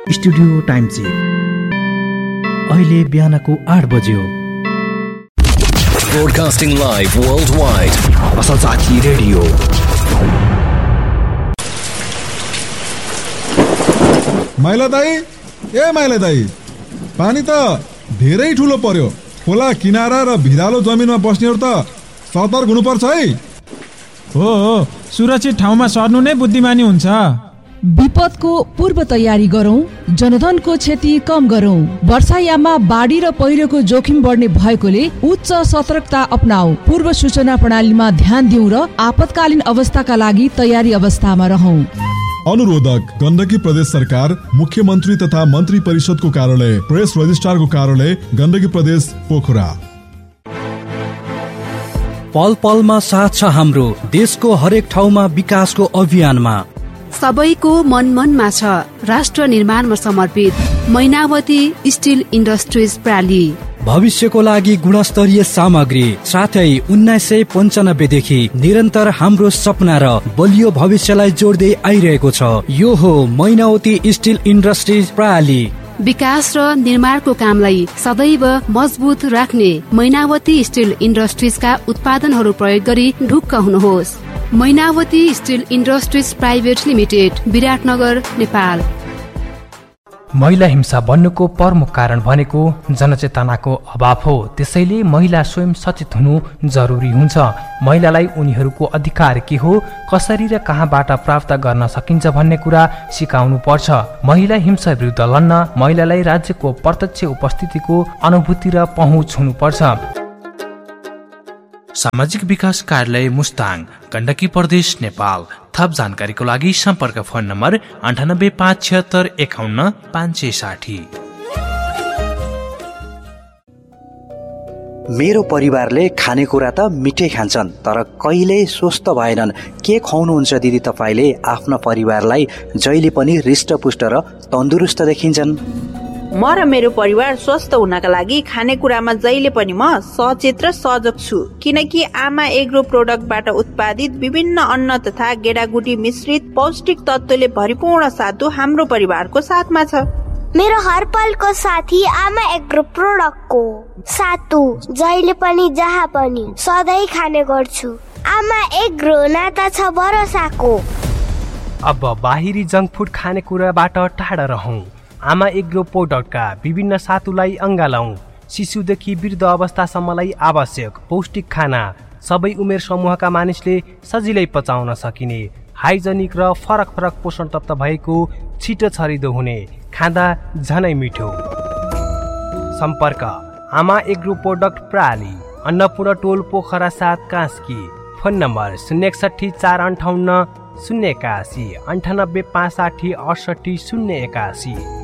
Studio time check अहिले बिहानको 8 बज्यो। Broadcasting live worldwide. असल साथी रेडियो। माइला दाई, ए माइला दाई, पानी त धेरै ठुलो पर्यो। खोला किनारा र भिरालो जमिनमा बस्नेहरू त सतर्क हुनुपर्छ है। हो, सुरक्षित ठाउँमा सर्नु नै बुद्धिमानी हुन्छ। विपदको पूर्व तयारी गरौं, जनधनको क्षति कम गरौं। वर्षायाममा बाढी र पहिरोको जोखिम बढ्ने भएकोले उच्च सतर्कता अपनाऊ। पूर्व सूचना प्रणालीमा ध्यान दिउँ र आपतकालीन अवस्थाका लागि तयारी अवस्थामा रहौं। अनुरोधक गण्डकी प्रदेश सरकार, मुख्यमन्त्री तथा मन्त्री परिषदको कार्यालय, प्रेस रजिस्ट्रारको कार्यालय, गण्डकी प्रदेश पोखरा। पल पलमा साथ छ हाम्रो, देशको हरेक ठाउँमा विकासको अभियानमा। सबैको मन मनमा छ, राष्ट्र निर्माणमा समर्पित मैनावती स्टिल इन्डस्ट्रिज प्राली। भविष्यको लागि गुणस्तरीय सामग्री साथै 1995 देखि निरन्तर हाम्रो सपना र बलियो भविष्यलाई जोड्दै आइरहेको छ। यो हो मैनावती स्टिल इन्डस्ट्रिज प्राली। विकास र निर्माणको कामलाई सदैव मजबुत राख्ने मैनावती स्टिल इन्डस्ट्रिजका उत्पादनहरू प्रयोग गरी ढुक्क हुनुहोस्। Mainavati still industries private limited, Biratnagar, Nepal. महिला हिंसा बन्नुको प्रमुख कारण भनेको जनचेतनाको अभाव हो। त्यसैले महिला स्वयं सचेत हुनु जरुरी हुन्छ। महिलालाई उनीहरूको अधिकार के हो, कसरी र कहाँबाट प्राप्त गर्न सकिन्छ भन्ने कुरा सिकाउनु पर्छ। महिला हिंसा विरुद्ध लड्न महिलालाई राज्यको प्रत्यक्ष उपस्थितिको अनुभूति र पहुँच हुनुपर्छ। सामाजिक विकास कार्यालय मुस्ताङ, गण्डकी प्रदेश, नेपाल। थप जानकारीको लागि सम्पर्क फोन नम्बर 9857651560। मेरो परिवारले खानेकुरा त मिठै खान्छन्, तर कहिल्यै स्वस्थ भएनन्। के खुवाउनुहुन्छ दिदी तपाईँले आफ्नो परिवारलाई जहिले पनि हृष्टपुष्ट र तन्दुरुस्त देखिन्छन्? म र मेरो परिवार स्वस्थ हुनका लागि खानेकुरामा जहिले पनि म सचेत र सजग छु, किनकि आमा एग्रो प्रोडक्टबाट उत्पादित विभिन्न अन्न तथा गेडागुडी मिश्रित पौष्टिक तत्त्वले भरिपूर्ण सातु हाम्रो परिवारको साथमा छ। मेरो हर पलको साथी आमा एग्रो प्रोडक्टको सातु जहिले पनि जहाँ पनि सधैँ खाने गर्छु। आमा एग्रो नाता छ भरोसाको। अब बाहिरी जङ्क फुड खानेकुराबाट टाढा रहौं। आमा एग्रो प्रोडक्टका विभिन्न सातुलाई अँगालौं। शिशुदेखि वृद्ध अवस्थासम्मलाई आवश्यक पौष्टिक खाना, सबै उमेर समूहका मानिसले सजिलै पचाउन सकिने, हाइजेनिक र फरक फरक पोषण तत्त्व भएको, छिटो छरिदो हुने, खाँदा झनै मिठो। सम्पर्क आमा एग्रो प्रोडक्ट प्राली, अन्नपूर्ण टोल, पोखरा 7, कास्की। Phone number 061 458 081 98 560 68 081।